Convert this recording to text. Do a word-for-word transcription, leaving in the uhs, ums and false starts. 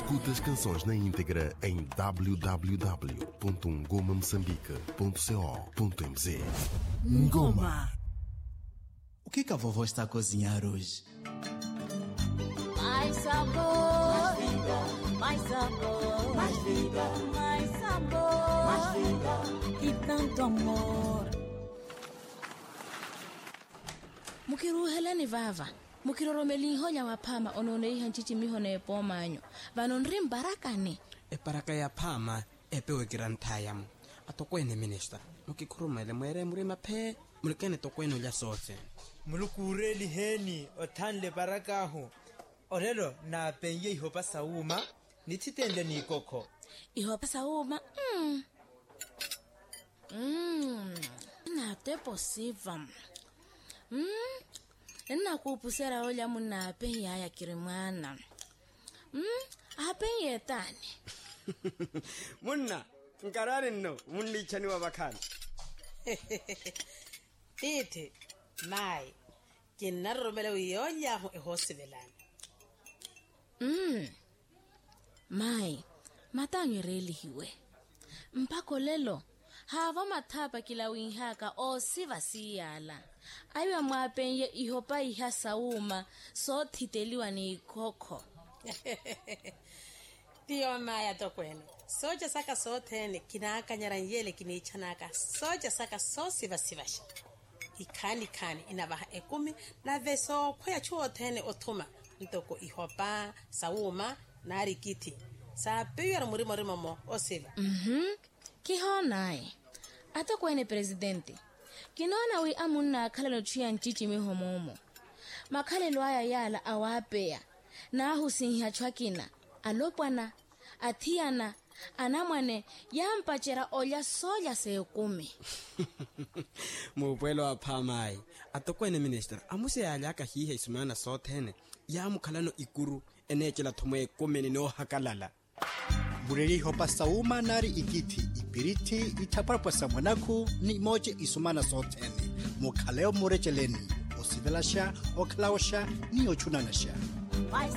Escuta as canções na íntegra em w w w ponto ngoma moçambique ponto co ponto m z. Ngoma. O que que a vovó está a cozinhar hoje? Mais sabor, mais vida, mais sabor, mais vida, mais sabor, mais vida e tanto amor. Mukiruhelani vava, mukiroromeli honya waphama ononei hanchichi mihone epomanyo, vanonri mbarakane. E paraka ya phama epewe kirantayam. Atokwene minister, mukikhurumele mwere murima phe, mulekene tokwene lya sotse. Mulukureli heni othanle barakaho. Orelo na penye ihopa sauma nititende ni koko. Ihopa sauma. Mm. Mm. Na te posiva. Mm. Nna kupusera olya muna penya ya kirimwana. Mm. Apenye tani. Munna, nkarare no, munni chani wa bakana. Titi, mai, kinaromele uyonya ho ehosibelana. Mm. Mai, matanyo reli hiwe. Mpako lelo, hava mathapa kila winhaka o siva siyala. Aywa mwapenye ihopa iha sauma, so titeliwa ni koko. Tiyo maya tokweno. Soja saka sotene kinaka nyaranyele kinichanaka. Soja saka so siva sivasha. Ikani kani inabaha ekumi na veso kwaya chuo tene otuma. Ntoko ihopa, sauma, nari kiti. Sa peyara murima rima mo osiva. Mhm. Kiho nai. Ata kwene presidente. Kinona wi amuna khalelo chia nchichi mihomomo. Makhalelo aya yala awapea. Na husinha chwakina. Alopwana, atiana, anamwane yampachera olya soya seukumi. Mupwelo wa phamai. Atokwene minister, amuse alaka hihe isumana sothene. Ya mukhalano ikuru enechela thomwe komeni no hakalala. Bureri hopa sauma nari ikiti ipiriti itaparpa samwanaku ni moje isumana sothene. Mukhaleo murecheleni. Osivelasha, oklaosha, ni ochunanasha. Mais